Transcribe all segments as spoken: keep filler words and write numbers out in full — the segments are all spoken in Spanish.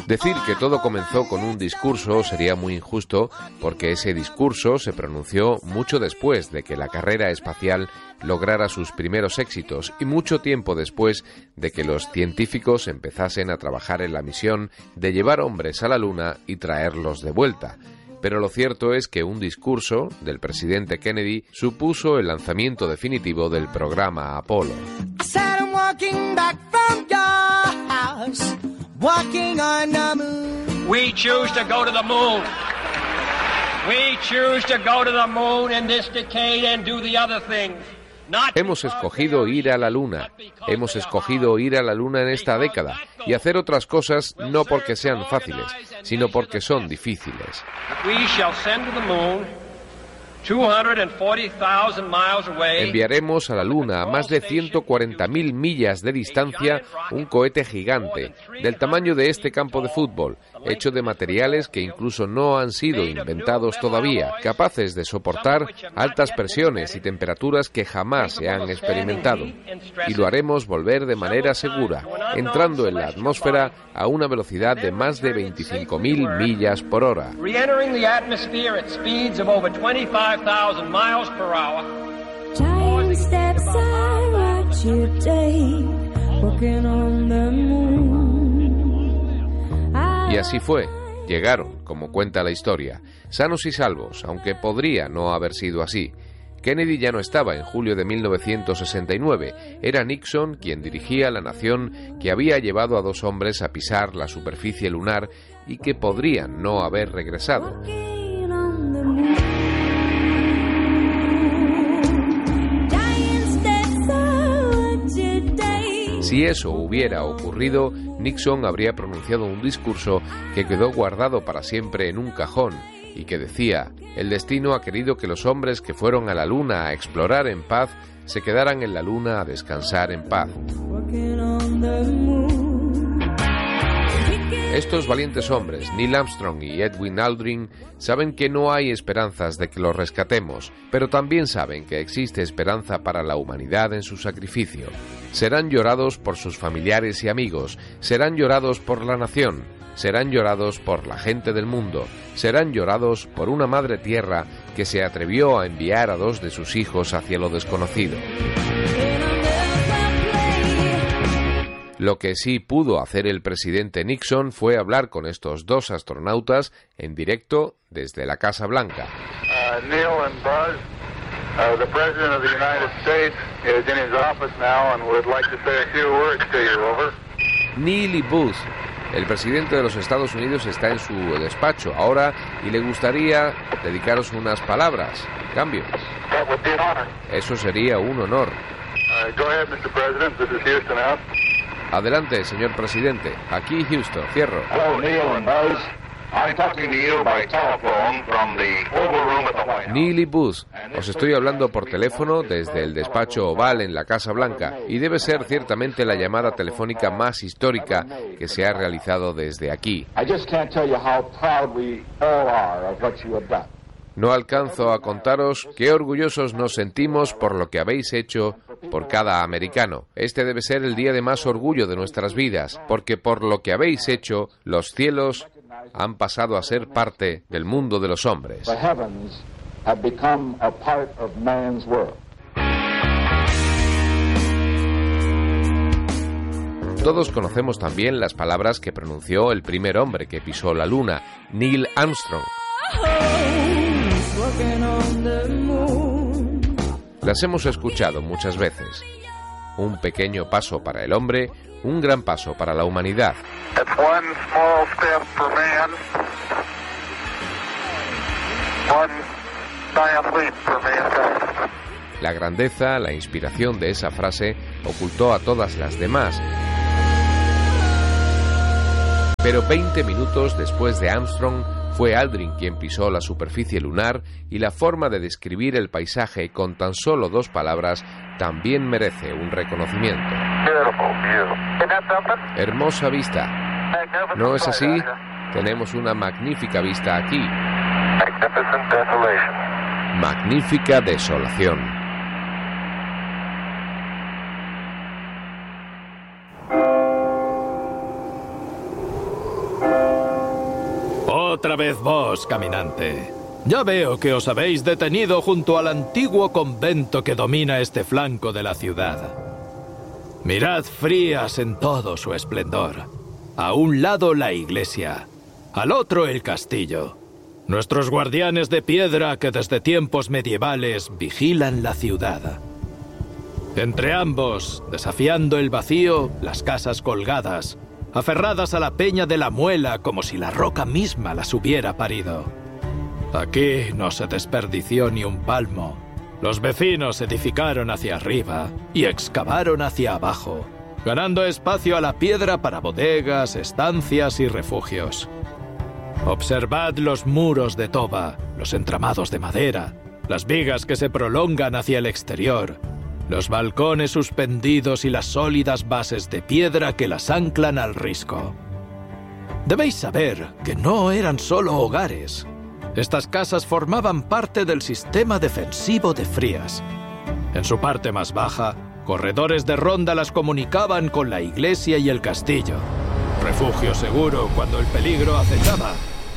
Decir que todo comenzó con un discurso sería muy injusto, porque ese discurso se pronunció mucho después de que la carrera espacial lograra sus primeros éxitos y mucho tiempo después de que los científicos empezasen a trabajar en la misión de llevar hombres a la Luna y traerlos de vuelta. Pero lo cierto es que un discurso del presidente Kennedy supuso el lanzamiento definitivo del programa Apolo. We choose to go to the moon. We choose to go to the moon in this decade and do the other things. Hemos escogido ir a la Luna, hemos escogido ir a la Luna en esta década y hacer otras cosas no porque sean fáciles, sino porque son difíciles. Enviaremos a la Luna, a más de ciento cuarenta mil millas de distancia, un cohete gigante, del tamaño de este campo de fútbol, hecho de materiales que incluso no han sido inventados todavía, capaces de soportar altas presiones y temperaturas que jamás se han experimentado. Y lo haremos volver de manera segura, entrando en la atmósfera a una velocidad de más de veinticinco mil millas por hora. Y así fue. Llegaron, como cuenta la historia, sanos y salvos, aunque podría no haber sido así. Kennedy ya no estaba en julio de mil novecientos sesenta y nueve. Era Nixon quien dirigía la nación que había llevado a dos hombres a pisar la superficie lunar y que podrían no haber regresado. Si eso hubiera ocurrido, Nixon habría pronunciado un discurso que quedó guardado para siempre en un cajón y que decía: el destino ha querido que los hombres que fueron a la Luna a explorar en paz se quedaran en la Luna a descansar en paz. Estos valientes hombres, Neil Armstrong y Edwin Aldrin, saben que no hay esperanzas de que los rescatemos, pero también saben que existe esperanza para la humanidad en su sacrificio. Serán llorados por sus familiares y amigos, serán llorados por la nación, serán llorados por la gente del mundo, serán llorados por una madre tierra que se atrevió a enviar a dos de sus hijos hacia lo desconocido. Lo que sí pudo hacer el presidente Nixon fue hablar con estos dos astronautas en directo desde la Casa Blanca. Uh, Neil and Buzz, uh, the President of the United States is in his office now and would like to say a few words to you, over. Neil y Buzz, el presidente de los Estados Unidos está en su despacho ahora y le gustaría dedicaros unas palabras. Cambio. That would be an honor. Eso sería un honor. Uh, go ahead, mister President. This is Houston out. Adelante, señor presidente. Aquí Houston, cierro. Hello, Neil and Buzz. I'm talking to you by telephone from the Oval Room at the White House. Neil y Buzz, os estoy hablando por teléfono desde el despacho oval en la Casa Blanca y debe ser ciertamente la llamada telefónica más histórica que se ha realizado desde aquí. I just can't tell you how proud we all are of what you have done. No alcanzo a contaros qué orgullosos nos sentimos por lo que habéis hecho por cada americano. Este debe ser el día de más orgullo de nuestras vidas, porque por lo que habéis hecho, los cielos han pasado a ser parte del mundo de los hombres. The heavens have become a part of man's world. Todos conocemos también las palabras que pronunció el primer hombre que pisó la Luna, Neil Armstrong. Las hemos escuchado muchas veces. Un pequeño paso para el hombre, un gran paso para la humanidad. La grandeza, la inspiración de esa frase ocultó a todas las demás. Pero veinte minutos después de Armstrong, fue Aldrin quien pisó la superficie lunar y la forma de describir el paisaje con tan solo dos palabras también merece un reconocimiento. Hermosa vista. ¿No es así? Tenemos una magnífica vista aquí. Magnífica desolación. Otra vez vos, caminante. Ya veo que os habéis detenido junto al antiguo convento que domina este flanco de la ciudad. Mirad Frías en todo su esplendor. A un lado la iglesia, al otro el castillo. Nuestros guardianes de piedra que desde tiempos medievales vigilan la ciudad. Entre ambos, desafiando el vacío, las casas colgadas, aferradas a la peña de la Muela como si la roca misma las hubiera parido. Aquí no se desperdició ni un palmo. Los vecinos edificaron hacia arriba y excavaron hacia abajo, ganando espacio a la piedra para bodegas, estancias y refugios. Observad los muros de toba, los entramados de madera, las vigas que se prolongan hacia el exterior, los balcones suspendidos y las sólidas bases de piedra que las anclan al risco. Debéis saber que no eran solo hogares. Estas casas formaban parte del sistema defensivo de Frías. En su parte más baja, corredores de ronda las comunicaban con la iglesia y el castillo. Refugio seguro cuando el peligro acechaba.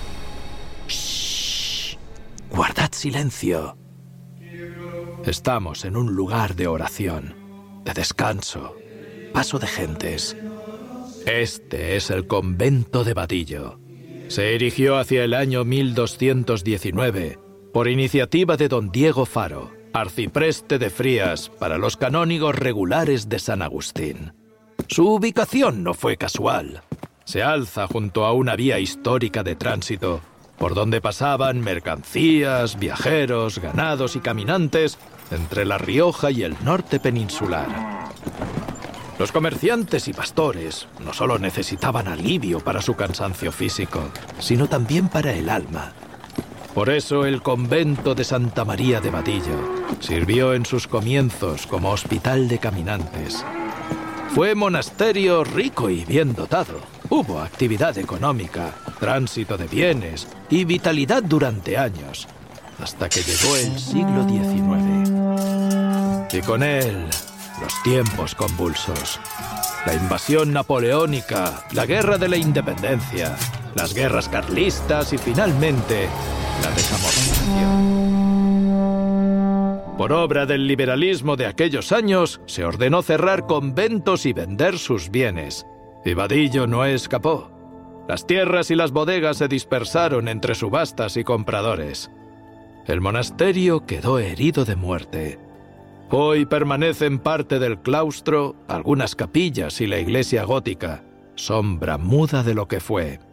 ¡Shh! Guardad silencio. Estamos en un lugar de oración, de descanso, paso de gentes. Este es el convento de Vadillo. Se erigió hacia el año mil doscientos diecinueve por iniciativa de don Diego Faro, arcipreste de Frías para los canónigos regulares de San Agustín. Su ubicación no fue casual. Se alza junto a una vía histórica de tránsito, por donde pasaban mercancías, viajeros, ganados y caminantes entre La Rioja y el norte peninsular. Los comerciantes y pastores no solo necesitaban alivio para su cansancio físico, sino también para el alma. Por eso el convento de Santa María de Vadillo sirvió en sus comienzos como hospital de caminantes. Fue monasterio rico y bien dotado. Hubo actividad económica, tránsito de bienes y vitalidad durante años, hasta que llegó el siglo diecinueve. Y con él, los tiempos convulsos. La invasión napoleónica, la guerra de la independencia, las guerras carlistas y finalmente la desamortización. Por obra del liberalismo de aquellos años, se ordenó cerrar conventos y vender sus bienes. Y Vadillo no escapó. Las tierras y las bodegas se dispersaron entre subastas y compradores. El monasterio quedó herido de muerte. Hoy permanecen parte del claustro, algunas capillas y la iglesia gótica, sombra muda de lo que fue.